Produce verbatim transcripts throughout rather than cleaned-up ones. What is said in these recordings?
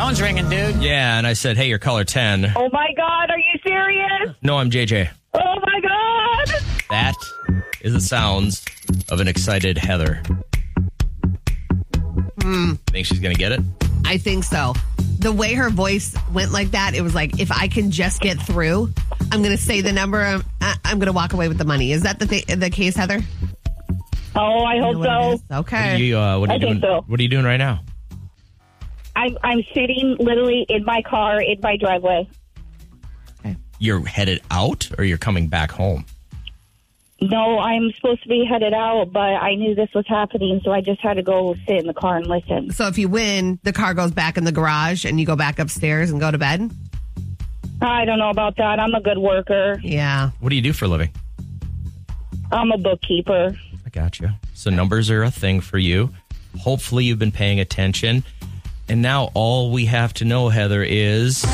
Phone's ringing, dude. Yeah, and I said, hey, you're caller ten. Oh, my God. Are you serious? No, I'm J J. Oh, my God. That is the sounds of an excited Heather. Hmm. Think she's going to get it? I think so. The way her voice went like that, it was like, if I can just get through, I'm going to say the number. I'm, I'm going to walk away with the money. Is that the th- the case, Heather? Oh, I hope so. Okay. What are you, uh, what are you I doing? think so. What are you doing right now? I'm, I'm sitting literally in my car, in my driveway. You're headed out or you're coming back home? No, I'm supposed to be headed out, but I knew this was happening, so I just had to go sit in the car and listen. So if you win, the car goes back in the garage and you go back upstairs and go to bed? I don't know about that. I'm a good worker. Yeah. What do you do for a living? I'm a bookkeeper. I gotcha. So numbers are a thing for you. Hopefully you've been paying attention. And now all we have to know, Heather, is...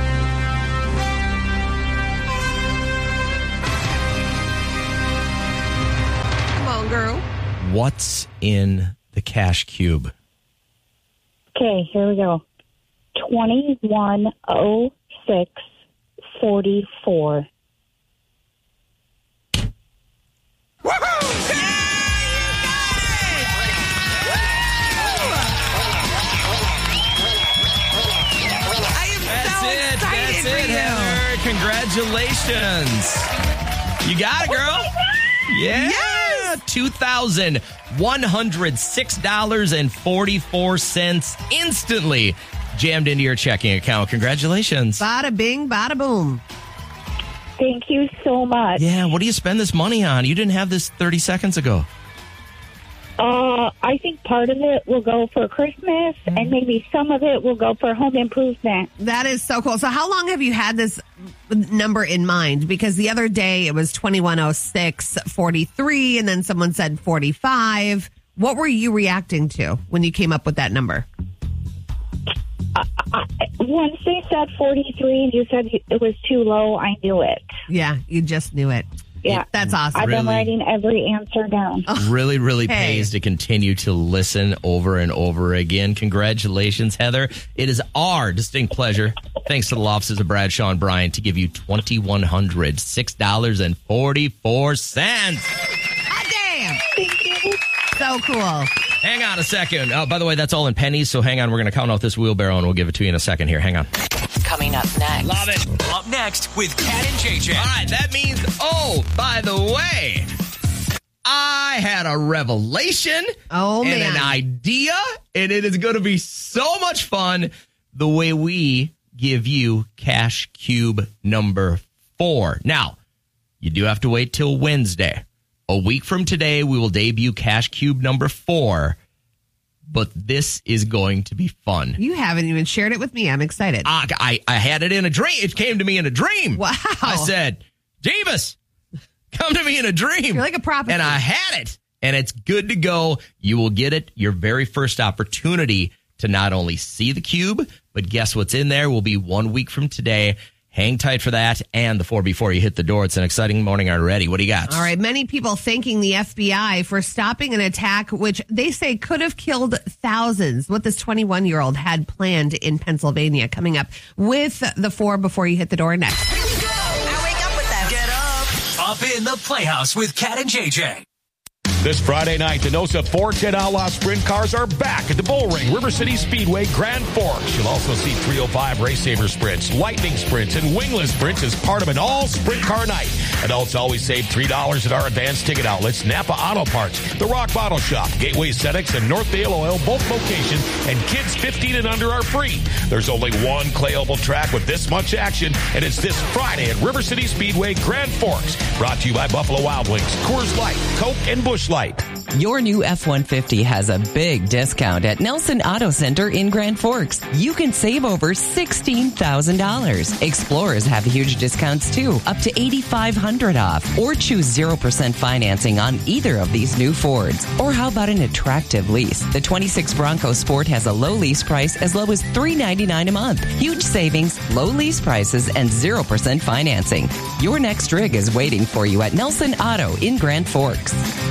Come on, girl. what's in the cash cube? Okay, here we go. twenty-one oh six forty-four. That's it, Heather. Congratulations. You got it, girl. Yeah. Yes. two thousand one hundred six dollars and forty-four cents instantly jammed into your checking account. Congratulations. Bada bing, bada boom. Thank you so much. Yeah, what do you spend this money on? You didn't have this thirty seconds ago. Uh, I think part of it will go for Christmas, and maybe some of it will go for home improvement. That is so cool. So how long have you had this number in mind? Because the other day it was twenty-one oh six forty-three, and then someone said forty-five. What were you reacting to when you came up with that number? I, I, once they said forty-three and you said it was too low, I knew it. Yeah, you just knew it. Yeah. That's awesome. I've been Really? writing every answer down. Really, really Hey. pays to continue to listen over and over again. Congratulations, Heather. It is our distinct pleasure, thanks to the law offices of Bradshaw and Bryant, to give you two thousand one hundred six dollars and forty-four cents. Hot damn. Thank you. So cool. Hang on a second. Oh, by the way, that's all in pennies, so hang on. We're going to count out this wheelbarrow, and we'll give it to you in a second here. Hang on. Coming up next. Love it. Up next with Cat and J J. All right, that means, oh, by the way, I had a revelation Oh, and man. an idea, and it is going to be so much fun the way we give you Cash Cube number four. Now, you do have to wait till Wednesday. A week from today, we will debut Cash Cube number four, but this is going to be fun. You haven't even shared it with me. I'm excited. I, I, I had it in a dream. It came to me in a dream. Wow. I said, Jeebus, come to me in a dream. You're like a prophet. And I had it. And it's good to go. You will get it your very first opportunity to not only see the cube, but guess what's in there will be one week from today. Hang tight for that and the four before you hit the door. It's an exciting morning already. What do you got? All right. Many people thanking the F B I for stopping an attack, which they say could have killed thousands. What this twenty-one-year-old had planned in Pennsylvania. Coming up with the four before you hit the door next. I wake up with them. Get up. Up in the Playhouse with Cat and J J. This Friday night, the NOSA four ten Outlaw Sprint cars are back at the Bull Ring, River City Speedway, Grand Forks. You'll also see three oh five Race Saver Sprints, Lightning Sprints, and Wingless Sprints as part of an all-sprint car night. Adults always save three dollars at our advanced ticket outlets, Napa Auto Parts, The Rock Bottle Shop, Gateway Aesthetics, and Northvale Oil, both locations, and kids fifteen and under are free. There's only one clay oval track with this much action, and it's this Friday at River City Speedway, Grand Forks. Brought to you by Buffalo Wild Wings, Coors Light, Coke, and Busch Light. Your new F one fifty has a big discount at Nelson Auto Center in Grand Forks. You can save over sixteen thousand dollars. Explorers have huge discounts too, up to eight thousand five hundred dollars off. Or choose zero percent financing on either of these new Fords. Or how about an attractive lease? The twenty-six Bronco Sport has a low lease price as low as three hundred ninety-nine dollars a month. Huge savings, low lease prices, and zero percent financing. Your next rig is waiting for you at Nelson Auto in Grand Forks.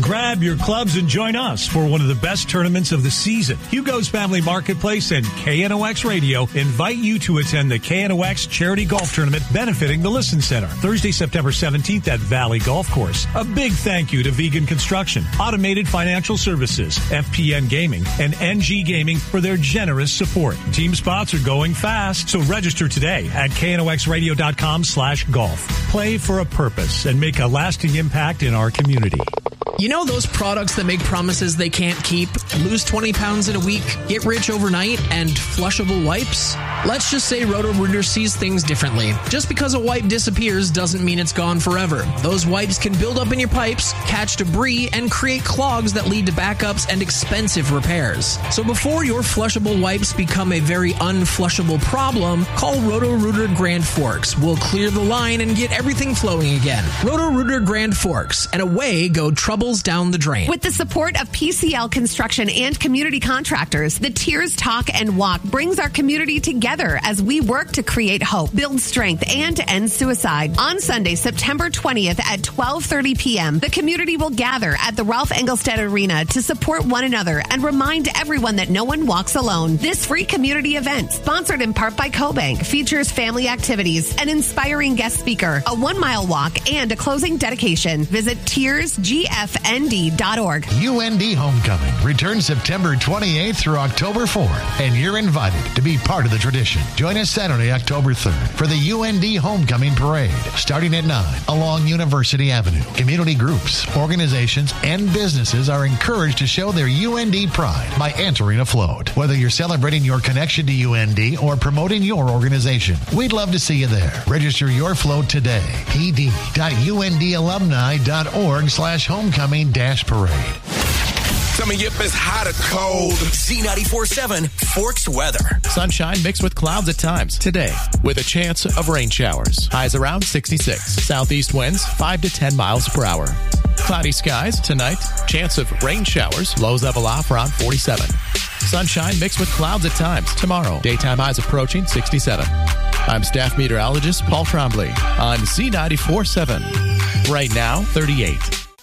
Grab your clubs and join us for one of the best tournaments of the season. Hugo's Family Marketplace and K N O X Radio invite you to attend the K N O X Charity Golf Tournament benefiting the Listen Center, Thursday, September seventeenth at Valley Golf Course. A big thank you to Vegan Construction, Automated Financial Services, F P N Gaming, and N G Gaming for their generous support. Team spots are going fast, so register today at K N O X radio dot com slash golf. Play for a purpose and make a lasting impact in our community. You know those products that make promises they can't keep? Lose twenty pounds in a week, get rich overnight, and flushable wipes? Let's just say Roto-Rooter sees things differently. Just because a wipe disappears doesn't mean it's gone forever. Those wipes can build up in your pipes, catch debris, and create clogs that lead to backups and expensive repairs. So before your flushable wipes become a very unflushable problem, call Roto-Rooter Grand Forks. We'll clear the line and get everything flowing again. Roto-Rooter Grand Forks, and away go troubles down the drain. With the support of P C L Construction and community contractors, the Tears Talk and Walk brings our community together as we work to create hope, build strength, and end suicide. On Sunday, September twentieth at twelve thirty p.m., the community will gather at the Ralph Engelstad Arena to support one another and remind everyone that no one walks alone. This free community event, sponsored in part by CoBank, features family activities, an inspiring guest speaker, a one-mile walk, and a closing dedication. Visit tears g f n d dot org. U N D Homecoming returns September twenty-eighth through October fourth, and you're invited to be part of the tradition. Join us Saturday, October third for the U N D Homecoming Parade, starting at nine along University Avenue. Community groups, organizations, and businesses are encouraged to show their U N D pride by entering a float. Whether you're celebrating your connection to U N D or promoting your organization, we'd love to see you there. Register your float today. p d dot u n d alumni dot org slash homecoming dash parade. Tell me if it's hot or cold. Z ninety-four point seven Forks weather. Sunshine mixed with clouds at times today with a chance of rain showers. Highs around sixty-six. Southeast winds five to ten miles per hour. Cloudy skies tonight. Chance of rain showers. Lows level off around forty-seven. Sunshine mixed with clouds at times tomorrow. Daytime highs approaching sixty-seven. I'm staff meteorologist Paul Trombley on Z ninety-four point seven. Right now, thirty-eight.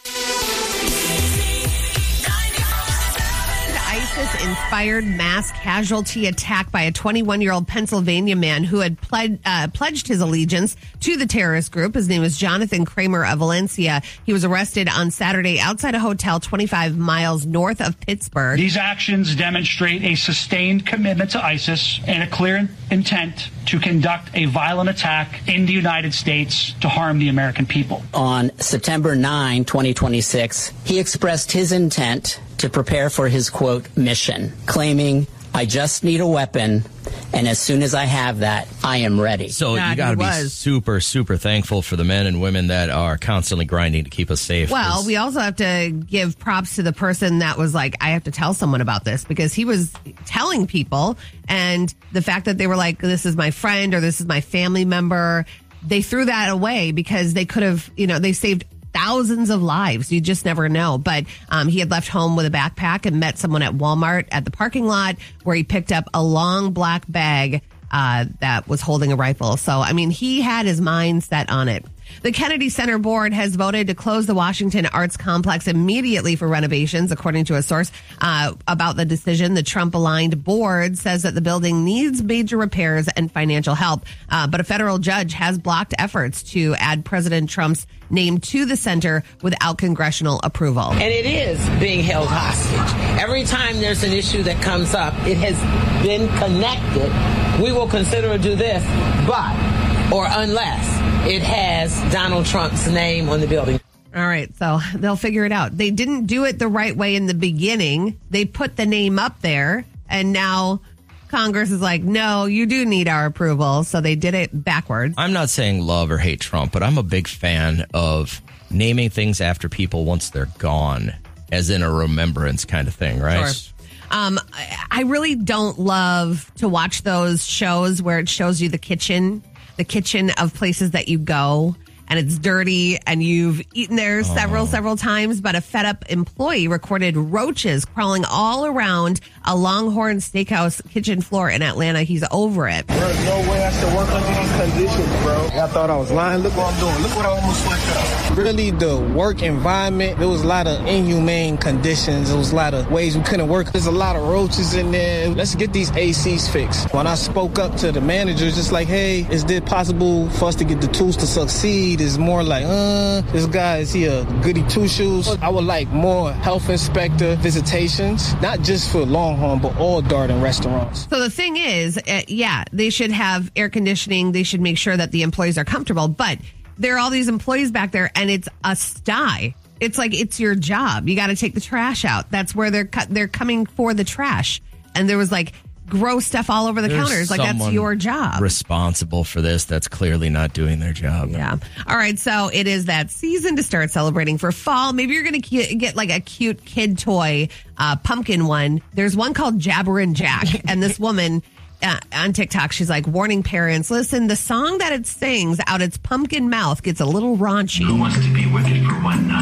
ISIS-inspired mass casualty attack by a twenty-one-year-old Pennsylvania man who had pled, uh, pledged his allegiance to the terrorist group. His name is Jonathan Kramer of Valencia. He was arrested on Saturday outside a hotel twenty-five miles north of Pittsburgh. These actions demonstrate a sustained commitment to ISIS and a clear intent to conduct a violent attack in the United States to harm the American people. On September ninth, twenty twenty-six, he expressed his intent to prepare for his, quote, mission, claiming, I just need a weapon, and as soon as I have that, I am ready. So God, you got to be was. super, super thankful for the men and women that are constantly grinding to keep us safe. Well, we also have to give props to the person that was like, I have to tell someone about this, because he was telling people, and the fact that they were like, this is my friend or this is my family member, they threw that away because they could have, you know, they saved thousands of lives. You just never know. But um, he had left home with a backpack and met someone at Walmart at the parking lot where he picked up a long black bag uh, that was holding a rifle. So, I mean, he had his mind set on it. The Kennedy Center Board has voted to close the Washington Arts Complex immediately for renovations, according to a source uh, about the decision. The Trump-aligned board says that the building needs major repairs and financial help, uh, but a federal judge has blocked efforts to add President Trump's name to the center without congressional approval. And it is being held hostage. Every time there's an issue that comes up, it has been connected. We will consider to do this, but, or unless it has Donald Trump's name on the building. All right, so they'll figure it out. They didn't do it the right way in the beginning. They put the name up there, and now Congress is like, no, you do need our approval. So they did it backwards. I'm not saying love or hate Trump, but I'm a big fan of naming things after people once they're gone, as in a remembrance kind of thing, right? Sure. Um, I really don't love to watch those shows where it shows you the kitchen, the kitchen of places that you go, and it's dirty and you've eaten there several, oh. several times, but a fed up employee recorded roaches crawling all around a Longhorn Steakhouse kitchen floor in Atlanta. He's over it. There's no way I should work under these conditions, bro. I thought I was lying. Look what I'm doing. Look what I almost fucked up. Really, the work environment, there was a lot of inhumane conditions. There was a lot of ways we couldn't work. There's a lot of roaches in there. Let's get these A Cs fixed. When I spoke up to the managers, just like, hey, is it possible for us to get the tools to succeed? It's more like, uh, this guy, is he a goody two-shoes? I would like more health inspector visitations, not just for Longhorn, but all Darden restaurants. So the thing is, uh, yeah, they should have air conditioning. They should make sure that the employees are comfortable. But there are all these employees back there, and it's a sty. It's like it's your job. You got to take the trash out. That's where they're cut. They're coming for the trash, and there was like gross stuff all over the There's counters. Like that's your job. Responsible for this. That's clearly not doing their job. Yeah. All right. So it is that season to start celebrating for fall. Maybe you're going to get like a cute kid toy, uh, pumpkin one. There's one called Jabberin' Jack, and this woman. Uh, on TikTok, she's like warning parents, listen, the song that it sings out its pumpkin mouth gets a little raunchy. Who wants to be wicked for one night?